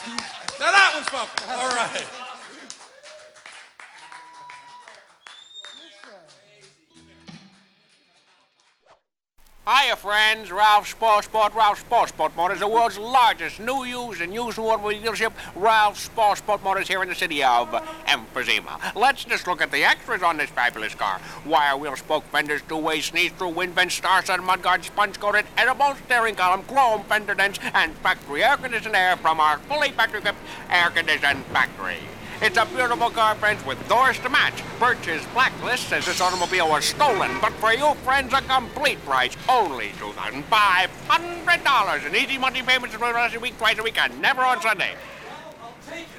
Now that one's funky. All right. Hiya, friends. Ralph Sport Motors, the world's largest new, used, and used automobile dealership. Ralph Sport Motors here in the city of Emphysema. Let's just look at the extras on this fabulous car. Wire wheel spoke fenders, two-way sneeze-through wind vents, star-studded mudguard, sponge-coated, edible steering column, chrome fender dents, and factory air-conditioned air from our fully factory-equipped air-conditioned factory. It's a beautiful car, friends, with doors to match. Birch's blacklist says this automobile was stolen, but for you, friends, a complete price. Only $2,500 in easy monthly payments for the rest of the week, twice a week, and never on Sunday.